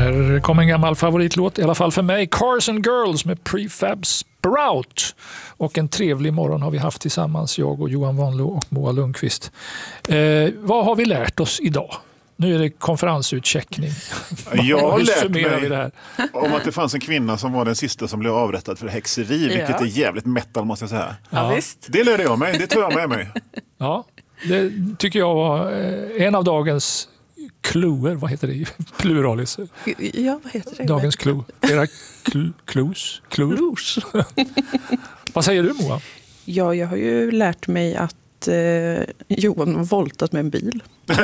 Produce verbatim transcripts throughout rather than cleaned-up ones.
Här kommer en gammal favoritlåt, i alla fall för mig. Cars and Girls med Prefab Sprout. Och en trevlig morgon har vi haft tillsammans, jag och Johan Wanlo och Moa Lundqvist. Eh, vad har vi lärt oss idag? Nu är det konferensutcheckning. Jag har lärt mig det här? om att det fanns en kvinna som var den sista som blev avrättad för häxeri, vilket ja. är jävligt metal måste jag säga. Ja, visst. Det lärde jag mig, det tog jag med mig. Ja, det tycker jag var en av dagens cluer, vad heter det? Pluralis. Ja, vad heter det? Dagens clue. Era cl- clues? Clues. Vad säger du, Moa? Ja, jag har ju lärt mig att eh, Johan har voltat med en bil.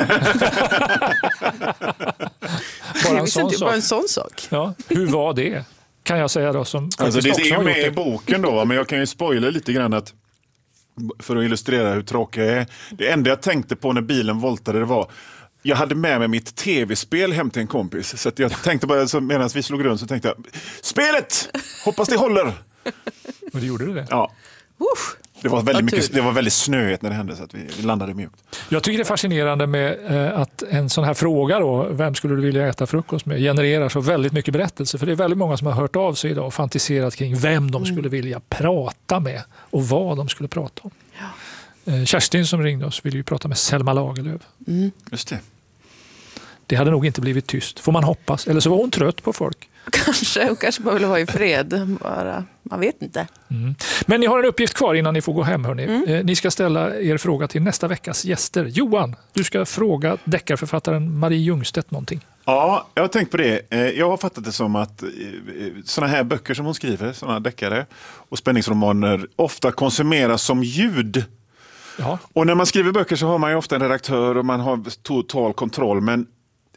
Bara en sån sak. Bara en sån sak. Ja, hur var det? Kan jag säga då som alltså, det är ju med det. i boken då, men jag kan ju spoila lite grann att för att illustrera hur tråkig jag är. Det enda jag tänkte på när bilen voltade det var jag hade med mig mitt tv-spel hem till en kompis. Så att jag tänkte bara, medan vi slog runt så tänkte jag, spelet! Hoppas det håller! Och det gjorde det? Ja. Uff. Det var väldigt, mycket, det var väldigt snöigt när det hände så att vi landade mjukt. Jag tycker det är fascinerande med eh, att en sån här fråga då, vem skulle du vilja äta frukost med, genererar så väldigt mycket berättelser. För det är väldigt många som har hört av sig idag och fantiserat kring vem de skulle vilja prata med och vad de skulle prata om. Ja. Eh, Kerstin som ringde oss ville ju prata med Selma Lagerlöf. Mm. Just det. Det hade nog inte blivit tyst, får man hoppas. Eller så var hon trött på folk. Kanske, och kanske bara vill vara i fred. Bara, man vet inte. Mm. Men ni har en uppgift kvar innan ni får gå hem. Hörni. Mm. Eh, ni ska ställa er fråga till nästa veckas gäster. Johan, du ska fråga deckarförfattaren Marie Ljungstedt någonting. Ja, jag har tänkt på det. Jag har fattat det som att såna här böcker som hon skriver, såna deckare och spänningsromaner ofta konsumeras som ljud. Ja. Och när man skriver böcker så har man ju ofta en redaktör och man har total kontroll, men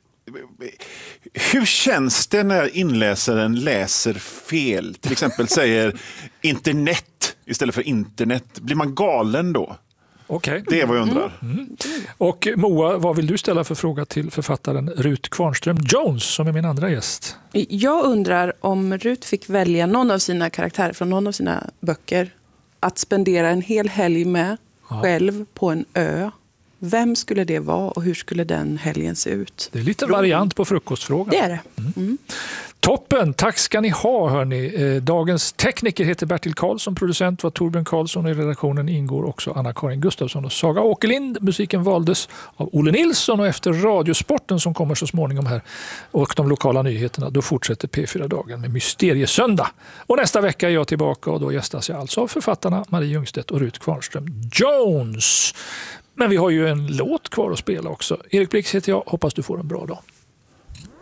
hur känns det när inläsaren läser fel? Till exempel säger internet istället för internet. Blir man galen då? Okay. Det är vad jag undrar. Mm. Mm. Och Moa, vad vill du ställa för fråga till författaren Ruth Kvarnström Jones som är min andra gäst? Jag undrar om Ruth fick välja någon av sina karaktärer från någon av sina böcker att spendera en hel helg med ja. själv på en ö. Vem skulle det vara och hur skulle den helgen se ut? Det är lite variant på frukostfrågan. Det är det. Mm. Mm. Toppen, tack ska ni ha hörni. Dagens tekniker heter Bertil Karlsson, producent var Torbjörn Karlsson och i redaktionen ingår också Anna-Karin Gustafsson och Saga Åkerlind. Musiken valdes av Olle Nilsson och efter Radiosporten som kommer så småningom här och de lokala nyheterna, då fortsätter P fyra-dagen med Mysteriesöndag. Och nästa vecka är jag tillbaka och då gästas jag alltså av författarna Marie Ljungstedt och Ruth Kvarnström Jones. Men vi har ju en låt kvar att spela också. Erik Blix heter jag, hoppas du får en bra dag.